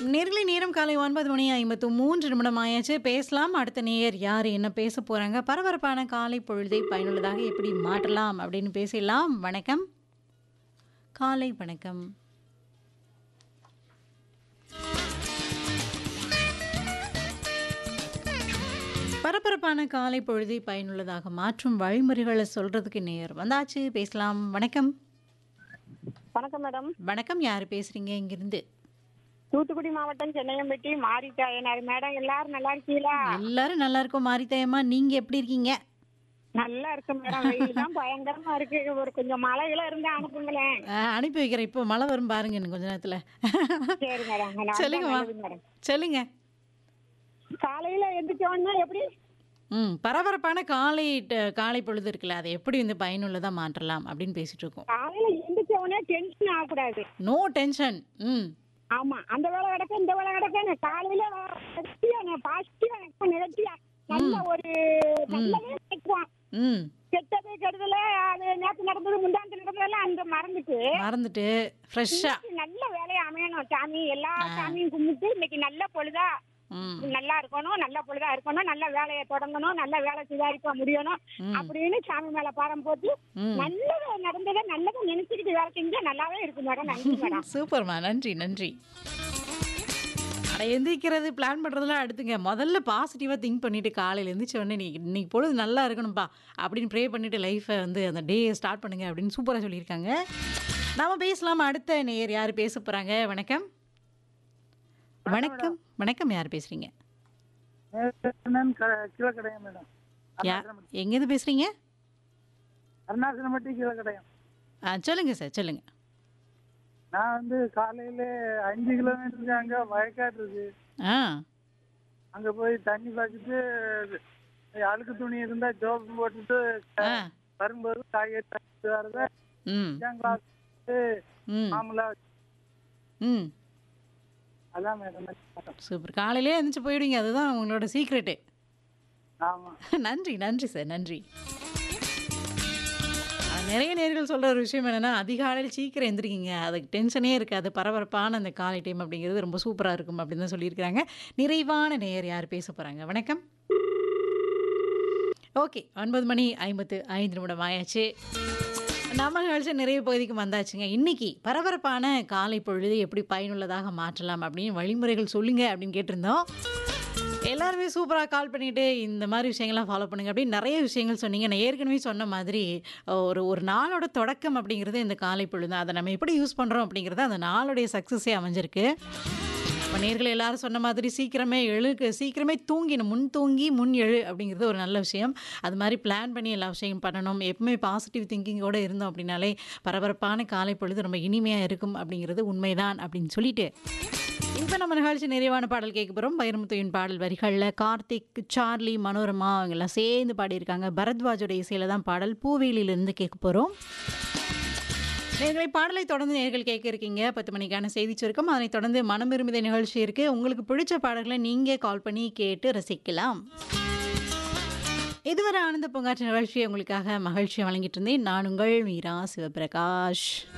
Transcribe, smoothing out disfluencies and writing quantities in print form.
நேர்களை நேரம் காலை 9:53 ஆயாச்சு. பேசலாம். அடுத்த நேயர் யார் என்ன பேச போறாங்க? பரபரப்பான காலை பொழுதை பயனுள்ளதாக எப்படி மாற்றலாம் அப்படின்னு பேசலாம். வணக்கம். காலை வணக்கம். பரபரப்பான காலை பொழுதை பயனுள்ளதாக மாற்றும் வழிமுறைகளை சொல்றதுக்கு நேயர் வந்தாச்சு. பேசலாம். வணக்கம். வணக்கம் மேடம். வணக்கம். யார் பேசுறீங்க இங்கிருந்து? தூத்துக்குடி மாவட்டம் சென்னையம்பட்டி மாரித்தாயனார் மேடம். எல்லாரும் நல்லா இருக்கீங்களா? எல்லாரும் நல்லா இருக்கோம். மாரித்தாயம்மா, நீங்க எப்படி இருக்கீங்க? நல்லா இருக்கு மேடம். வெயில் தான் பயங்கரமா இருக்கு. ஒரு கொஞ்சம் மழைகள இருந்தா அனுப்புங்களேன். அனுப்பி வைக்கிறேன். இப்போ மழை வரும் பாருங்க இன்னும் கொஞ்ச நேரத்துல. சரி மேடம். சொல்லுங்கம்மா. மேடம் சொல்லுங்க. காலையில எந்திரிச்சோன்னா எப்படி பரபரப்பான காலை பொழுது இருக்குல்ல, அதை எப்படி வந்து பயனுள்ளதா மாற்றலாம் அப்படின்னு பேசிட்டு இருக்கோம். காலையில எந்திரிச்சோடனே டென்ஷன் ஆகக்கூடாது. No tension. ஆமா, அந்த வேலை கிடக்க இந்த வேலை கிடக்க காலையில பாசிட்டிவா நிகழ்ச்சியா நல்ல ஒரு நல்லவே நினைக்குவான். கெட்டது கெடுதல அது நேற்று நடந்தது முந்தாண்டு நடந்ததெல்லாம் அந்த மறந்துட்டு ஃப்ரெஷ்ஷா நல்ல வேலையை அமையணும். சாமி எல்லா சாமியும் கும்பிட்டு இன்னைக்கு நல்ல பொழுதா நல்லா இருக்கணும், நல்ல பொழுதா இருக்கணும், நல்ல வேலையை தொடங்கணும், நல்ல வேலை சுதாரிக்க முடியணும் அப்படின்னு சாமி மேல பாரம் போட்டு நல்லது நடந்ததை நல்லதை நினைச்சுக்கிட்டு வேலை செஞ்சா நல்லாவே இருக்கு மேடம். நன்றி மேடம். சூப்பர்மா. நன்றி நன்றி. எந்திரிக்கிறது பிளான் பண்ணுறதுலாம் அடுத்துங்க. முதல்ல பாசிட்டிவாக திங்க் பண்ணிவிட்டு காலையில் எந்திரிச்ச உடனே இன்னைக்கு பொழுது நல்லா இருக்கணும்ப்பா அப்படின்னு ப்ரே பண்ணிவிட்டு லைஃப்பை வந்து அந்த டே ஸ்டார்ட் பண்ணுங்க அப்படின்னு சூப்பராக சொல்லியிருக்காங்க. நாம் பேசலாம். அடுத்த நேயர் யார் பேச போகிறாங்க? வணக்கம். வணக்கம். வணக்கம். யார் பேசுகிறீங்க? எங்கேருந்து பேசுகிறீங்க? சொல்லுங்க சார், சொல்லுங்க. நான் வந்து காலையில 5 கிலோமீட்டருக்கு அங்க வயக்காடு இருக்கு. அங்க போய் தண்ணி பாய்ச்சிட்டு அழுக்கு துணி இருந்தா ஜோப்பு போட்டுட்டு வரும்போது காய்கறி வரத மாமலா. அதான் மேடம். சூப்பர். காலையிலே எழுந்துச்சு போயிடுவீங்க, அதுதான் உங்களோட சீக்ரெட்டு. ஆமா. நன்றி நன்றி சார், நன்றி. நிறைய நேர்கள் சொல்கிற ஒரு விஷயம் என்னென்னா, அதிகாலையில் சீக்கிரம் எந்திரிக்கிங்க, அதுக்கு டென்ஷனே இருக்காது, பரபரப்பான அந்த காலை டைம் அப்படிங்கிறது ரொம்ப சூப்பராக இருக்கும் அப்படின்னு தான் சொல்லியிருக்கிறாங்க. நிறைவான நேயர் யார் பேச போகிறாங்க? வணக்கம். ஓகே, 9:55 ஆயாச்சு. நம்ம நிகழ்ச்சி நிறைய பகுதிக்கு வந்தாச்சுங்க. இன்றைக்கி பரபரப்பான காலை பொழுது எப்படி பயனுள்ளதாக மாற்றலாம் அப்படின்னு வழிமுறைகள் சொல்லுங்கள் அப்படின்னு கேட்டிருந்தோம். எல்லாருமே சூப்பராக கால் பண்ணிவிட்டு இந்த மாதிரி விஷயங்கள்லாம் ஃபாலோ பண்ணுங்கள் அப்படின்னு நிறைய விஷயங்கள் சொன்னீங்க. நான் ஏற்கனவே சொன்ன மாதிரி ஒரு நாளோட தொடக்கம் அப்படிங்கிறது இந்த காலை பொழுது தான். அதை நம்ம எப்படி யூஸ் பண்ணுறோம் அப்படிங்கிறது அந்த நாளுடைய சக்ஸஸே அமைஞ்சிருக்கு. இப்போ நேர்கள் எல்லாரும் சொன்ன மாதிரி சீக்கிரமே தூங்கிடும். முன் தூங்கி முன் எழு அப்படிங்கிறது ஒரு நல்ல விஷயம். அது மாதிரி பிளான் பண்ணி எல்லா விஷயம் பண்ணணும். எப்பவுமே பாசிட்டிவ் திங்கிங்கோடு இருந்தோம் அப்படின்னாலே பரபரப்பான காலை பொழுது ரொம்ப இனிமையாக இருக்கும் அப்படிங்கிறது உண்மைதான் அப்படின்னு சொல்லிட்டு இப்போ நம்ம நிகழ்ச்சி நிறைவான பாடல் கேட்க போகிறோம். வைரமுத்துவின் பாடல் வரிகளில் கார்த்திக், சார்லி, மனோரமா அவங்கெல்லாம் சேர்ந்து பாடியிருக்காங்க. பரத்வாஜோட இசையில் தான் பாடல் பூவேலியிலிருந்து கேட்க போகிறோம். நேர்களை பாடலை தொடர்ந்து நேர்கள் கேட்க இருக்கீங்க. 10 மணிக்கான செய்தி சுருக்கம். அதனைத் தொடர்ந்து மனமிருமிதை நிகழ்ச்சி இருக்குது. உங்களுக்கு பிடிச்ச பாடல்களை நீங்கள் கால் பண்ணி கேட்டு ரசிக்கலாம். இதுவரை ஆனந்த பூங்காற்று நிகழ்ச்சியை உங்களுக்காக மகிழ்ச்சியை வழங்கிட்டு இருந்தேன். நான் உங்கள் மீரா சிவபிரகாஷ்.